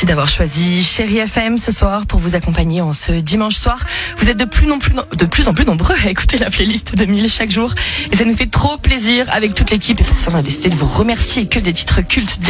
Merci d'avoir choisi Chérie FM ce soir pour vous accompagner en ce dimanche soir. Vous êtes de plus en plus nombreux à écouter la playlist de 1000 chaque jour et ça nous fait trop plaisir avec toute l'équipe et pour ça on a décidé de vous remercier que des titres cultes.